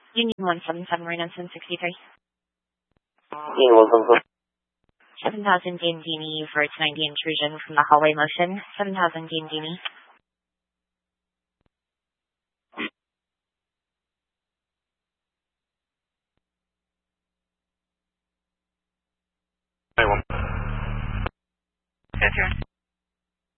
Union 177 Renaissance 63. Union 177. 7000 Gandini for its 90 intrusion from the hallway motion. 7000 Gandini. Yes, sir.